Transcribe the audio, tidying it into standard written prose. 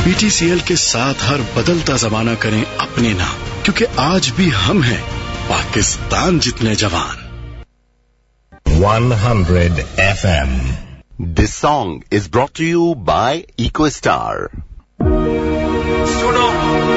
BTCL के साथ हर बदलता जमाना करें अपने नाम, क्योंकि आज भी हम हैं पाकिस्तान जितने जवान। 100 FM. This song is brought to you by EcoStar. सुनो